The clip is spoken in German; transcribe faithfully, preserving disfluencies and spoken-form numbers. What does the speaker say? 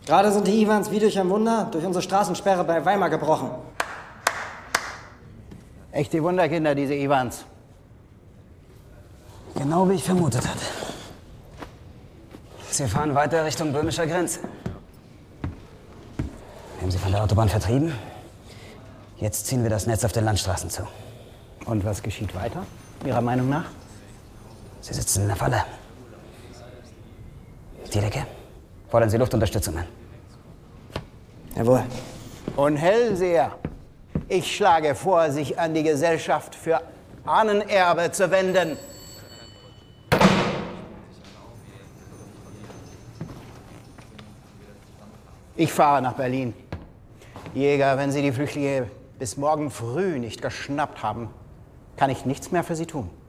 Gerade sind die Iwans wie durch ein Wunder durch unsere Straßensperre bei Weimar gebrochen. Echte Wunderkinder, diese Iwans. Genau wie ich vermutet hatte. Sie fahren weiter Richtung böhmischer Grenze. Wir haben sie von der Autobahn vertrieben. Jetzt ziehen wir das Netz auf den Landstraßen zu. Und was geschieht weiter, Ihrer Meinung nach? Sie sitzen in der Falle. Die Decke. Fordern Sie Luftunterstützung an. Jawohl. Und Hellseher, ich schlage vor, sich an die Gesellschaft für Ahnenerbe zu wenden. Ich fahre nach Berlin. Jäger, wenn Sie die Flüchtlinge bis morgen früh nicht geschnappt haben, kann ich nichts mehr für Sie tun.